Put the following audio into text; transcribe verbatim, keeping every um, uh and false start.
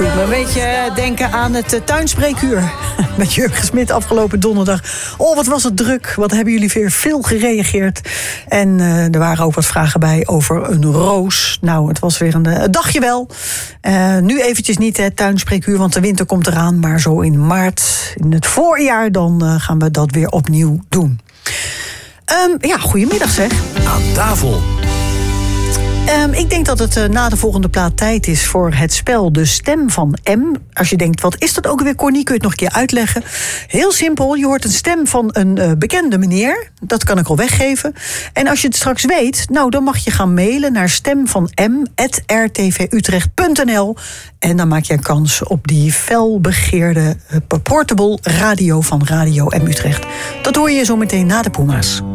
me een beetje denken aan het uh, tuinspreekuur met Jurgen Smit afgelopen donderdag. Oh, wat was het druk. Wat hebben jullie weer veel gereageerd. En uh, er waren ook wat vragen bij over een roos. Nou, het was weer een uh, dagje wel. Uh, nu eventjes niet het tuinspreekuur, want de winter komt eraan. Maar zo in maart, in het voorjaar, dan uh, gaan we dat weer opnieuw doen. Um, ja, goedemiddag zeg. Aan tafel. Um, ik denk dat het uh, na de volgende plaat tijd is voor het spel De Stem van M. Als je denkt, wat is dat ook weer, Cornie? Kun je het nog een keer uitleggen? Heel simpel, je hoort een stem van een uh, bekende meneer. Dat kan ik al weggeven. En als je het straks weet, nou, dan mag je gaan mailen naar stemvanm at r t v utrecht punt n l. En dan maak je een kans op die felbegeerde uh, portable radio van Radio M Utrecht. Dat hoor je zo meteen na de Puma's.